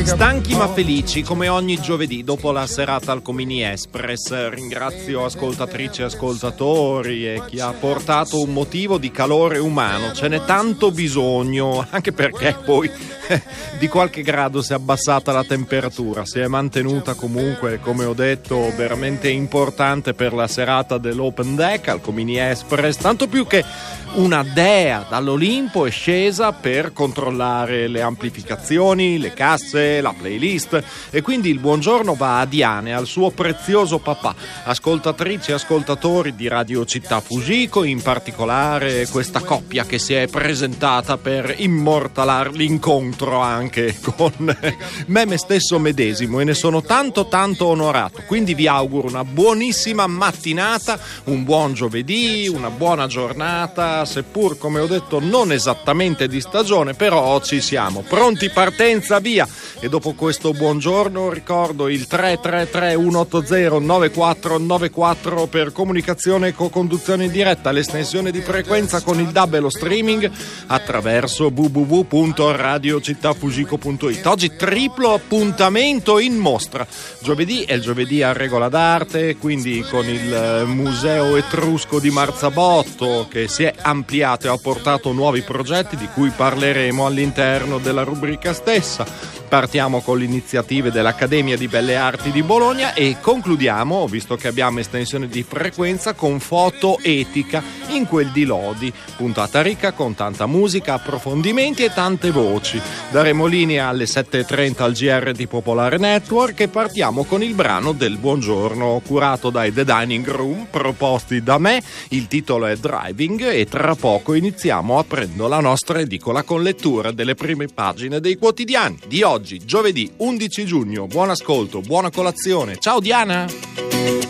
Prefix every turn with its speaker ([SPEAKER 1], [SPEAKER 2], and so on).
[SPEAKER 1] Stanchi ma felici, come ogni giovedì dopo la serata al Comini Express. Ringrazio ascoltatrici e ascoltatori e chi ha portato un motivo di calore umano. Ce n'è tanto bisogno, anche perché poi di qualche grado si è abbassata la temperatura. Si è mantenuta comunque, come ho detto, veramente importante per la serata dell'Open Deck al Comini Express, tanto più che una dea dall'Olimpo è scesa per controllare le amplificazioni, le casse, la playlist, e quindi il buongiorno va a Diane, al suo prezioso papà. Ascoltatrici e ascoltatori di Radio Città Fujiko, in particolare questa coppia che si è presentata per immortalare l'incontro anche con me stesso medesimo, e ne sono tanto onorato. Quindi vi auguro una buonissima mattinata, un buon giovedì, una buona giornata, seppur, come ho detto, non esattamente di stagione, però ci siamo. Pronti, partenza, via! E dopo questo buongiorno ricordo il 333-180-9494 per comunicazione e co-conduzione in diretta, l'estensione di frequenza con il DAB e lo streaming attraverso www.radiocittafujiko.it. Oggi triplo appuntamento in mostra. Giovedì è il giovedì a regola d'arte, quindi con il Museo Etrusco di Marzabotto, che si è ampliato e ha portato nuovi progetti di cui parleremo all'interno della rubrica stessa. Partiamo con le iniziative dell'Accademia di Belle Arti di Bologna e concludiamo, visto che abbiamo estensione di frequenza, con Foto Etica in quel di Lodi. Puntata ricca con tanta musica, approfondimenti e tante voci. Daremo linea alle 7.30 al GR di Popolare Network e partiamo con il brano del buongiorno curato dai The Dining Room, proposti da me. Il titolo è Driving e tra poco iniziamo aprendo la nostra edicola con lettura delle prime pagine dei quotidiani di oggi, giovedì 11 giugno. Buon ascolto, buona colazione. Ciao Diana!